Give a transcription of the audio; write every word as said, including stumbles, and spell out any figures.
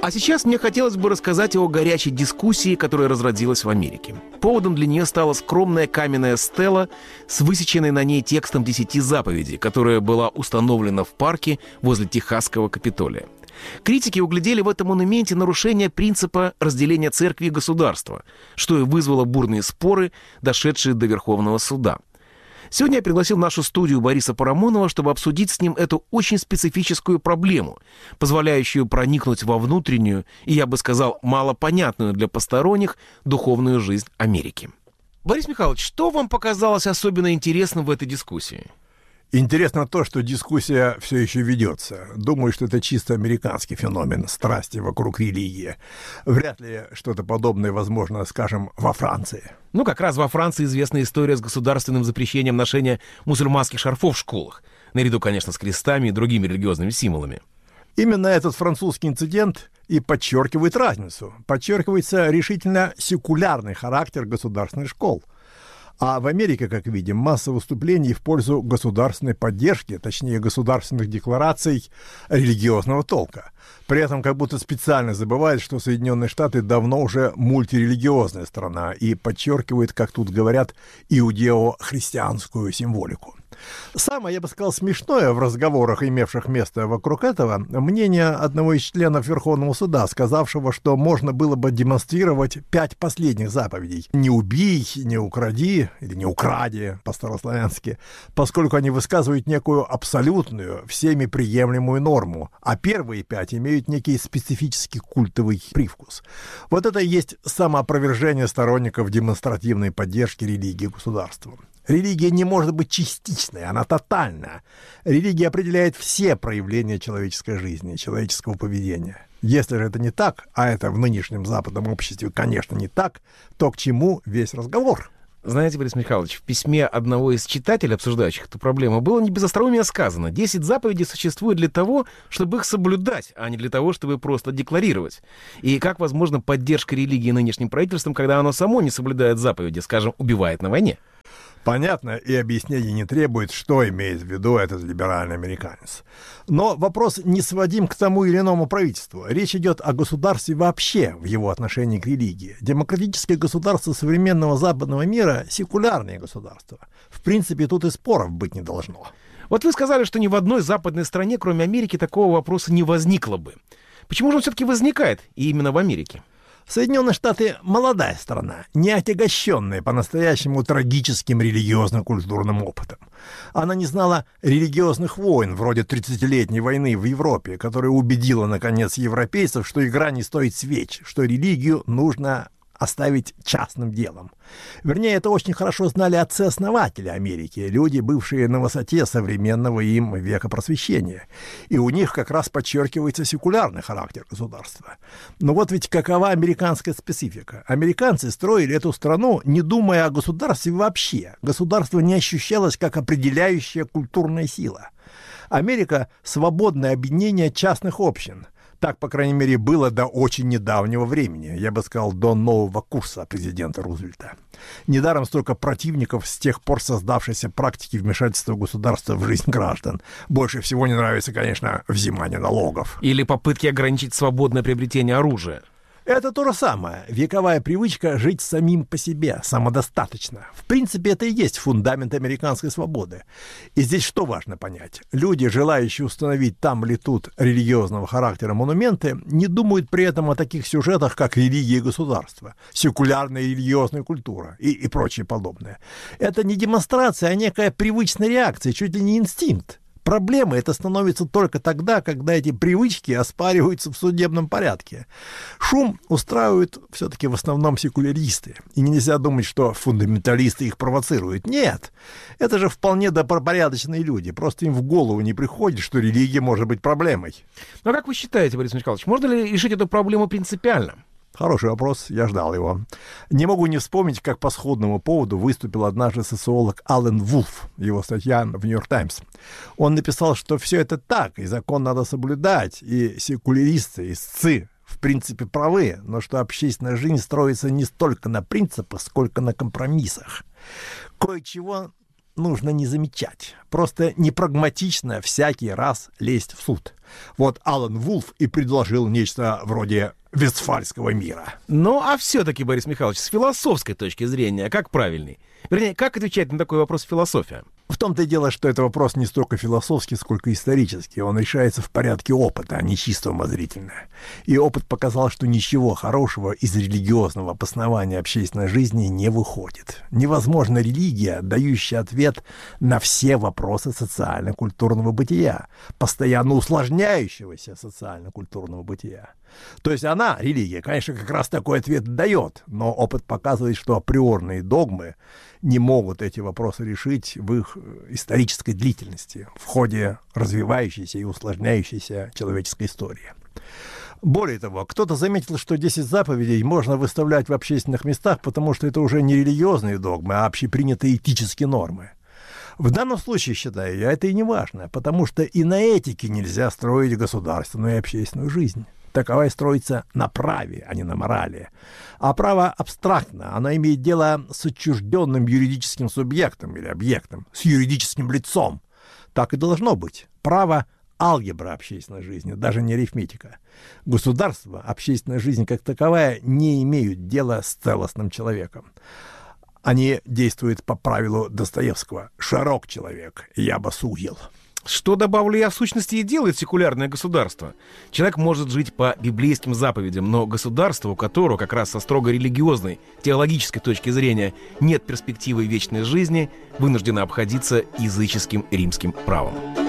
А сейчас мне хотелось бы рассказать о горячей дискуссии, которая разразилась в Америке. Поводом для нее стала скромная каменная стела с высеченной на ней текстом десяти заповедей, которая была установлена в парке возле Техасского Капитолия. Критики углядели в этом монументе нарушение принципа разделения церкви и государства, что и вызвало бурные споры, дошедшие до Верховного суда. Сегодня я пригласил в нашу студию Бориса Парамонова, чтобы обсудить с ним эту очень специфическую проблему, позволяющую проникнуть во внутреннюю и, я бы сказал, малопонятную для посторонних духовную жизнь Америки. Борис Михайлович, что вам показалось особенно интересным в этой дискуссии? Интересно то, что дискуссия все еще ведется. Думаю, что это чисто американский феномен страсти вокруг религии. Вряд ли что-то подобное возможно, скажем, во Франции. Ну, как раз во Франции известна история с государственным запрещением ношения мусульманских шарфов в школах, наряду, конечно, с крестами и другими религиозными символами. Именно этот французский инцидент и подчеркивает разницу. Подчеркивается решительно секулярный характер государственных школ. А в Америке, как видим, масса выступлений в пользу государственной поддержки, точнее государственных деклараций религиозного толка. При этом как будто специально забывают, что Соединенные Штаты давно уже мультирелигиозная страна и подчеркивает, как тут говорят, иудео-христианскую символику. Самое, я бы сказал, смешное в разговорах, имевших место вокруг этого, мнение одного из членов Верховного суда, сказавшего, что можно было бы демонстрировать пять последних заповедей. «Не убей», «не укради» или «не укради» по-старославянски, поскольку они высказывают некую абсолютную, всеми приемлемую норму, а первые пять имеют некий специфический культовый привкус. Вот это и есть самоопровержение сторонников демонстративной поддержки религии государством. Религия не может быть частичной, она тотальна. Религия определяет все проявления человеческой жизни, человеческого поведения. Если же это не так, а это в нынешнем западном обществе, конечно, не так, то к чему весь разговор? Знаете, Борис Михайлович, в письме одного из читателей, обсуждающих эту проблему, было не без остроумия сказано: десять заповедей существуют для того, чтобы их соблюдать, а не для того, чтобы просто декларировать. И как возможна поддержка религии нынешним правительством, когда оно само не соблюдает заповеди, скажем, убивает на войне? Понятно, и объяснений не требует, что имеет в виду этот либеральный американец. Но вопрос не сводим к тому или иному правительству. Речь идет о государстве вообще в его отношении к религии. Демократическое государство современного западного мира — секулярное государство. В принципе, тут и споров быть не должно. Вот вы сказали, что ни в одной западной стране, кроме Америки, такого вопроса не возникло бы. Почему же он все-таки возникает и именно в Америке? Соединенные Штаты — молодая страна, не отягощенная по-настоящему трагическим религиозно-культурным опытом. Она не знала религиозных войн, вроде тридцатилетней войны в Европе, которая убедила, наконец, европейцев, что игра не стоит свеч, что религию нужно оставить частным делом. Вернее, это очень хорошо знали отцы-основатели Америки, люди, бывшие на высоте современного им века просвещения. И у них как раз подчеркивается секулярный характер государства. Но вот ведь какова американская специфика? Американцы строили эту страну, не думая о государстве вообще. Государство не ощущалось как определяющая культурная сила. Америка — свободное объединение частных общин. Так, по крайней мере, было до очень недавнего времени, я бы сказал, до нового курса президента Рузвельта. Недаром столько противников с тех пор создавшейся практики вмешательства государства в жизнь граждан. Больше всего не нравится, конечно, взимание налогов. Или попытки ограничить свободное приобретение оружия. Это то же самое. Вековая привычка жить самим по себе, самодостаточно. В принципе, это и есть фундамент американской свободы. И здесь что важно понять? Люди, желающие установить там или тут религиозного характера монументы, не думают при этом о таких сюжетах, как религия и государство, секулярная и религиозная культура и, и прочее подобное. Это не демонстрация, а некая привычная реакция, чуть ли не инстинкт. Проблемой это становится только тогда, когда эти привычки оспариваются в судебном порядке. Шум устраивают все-таки в основном секуляристы. И нельзя думать, что фундаменталисты их провоцируют. Нет, это же вполне добропорядочные люди. Просто им в голову не приходит, что религия может быть проблемой. Ну а как вы считаете, Борис Михайлович, можно ли решить эту проблему принципиально? Хороший вопрос, я ждал его. Не могу не вспомнить, как по сходному поводу выступил однажды социолог Аллен Вулф, его статья в «Нью-Йорк Таймс». Он написал, что все это так, и закон надо соблюдать, и секуляристы, и сцы в принципе правы, но что общественная жизнь строится не столько на принципах, сколько на компромиссах. Кое-чего нужно не замечать. Просто непрагматично всякий раз лезть в суд. Вот Алан Вулф и предложил нечто вроде Вестфальского мира. Ну, а все-таки, Борис Михайлович, с философской точки зрения, как правильный? Вернее, как отвечать на такой вопрос философия? В том-то и дело, что это вопрос не столько философский, сколько исторический. Он решается в порядке опыта, а не чисто умозрительно. И опыт показал, что ничего хорошего из религиозного обоснования общественной жизни не выходит. Невозможна религия, дающая ответ на все вопросы социально-культурного бытия, постоянно усложняющегося социально-культурного бытия. То есть она, религия, конечно, как раз такой ответ дает, но опыт показывает, что априорные догмы не могут эти вопросы решить в их исторической длительности, в ходе развивающейся и усложняющейся человеческой истории. Более того, кто-то заметил, что десять заповедей можно выставлять в общественных местах, потому что это уже не религиозные догмы, а общепринятые этические нормы. В данном случае, считаю я, это и не важно, потому что и на этике нельзя строить государственную и общественную жизнь. Таковая строится на праве, а не на морали. А право абстрактно, оно имеет дело с отчужденным юридическим субъектом или объектом, с юридическим лицом. Так и должно быть. Право — алгебра общественной жизни, даже не арифметика. Государство, общественная жизнь как таковая не имеют дела с целостным человеком. Они действуют по правилу Достоевского: «Широк человек, я бы судил». Что, добавлю я, в сущности и делает секулярное государство? Человек может жить по библейским заповедям, но государство, у которого как раз со строго религиозной, теологической точки зрения нет перспективы вечной жизни, вынуждено обходиться языческим римским правом.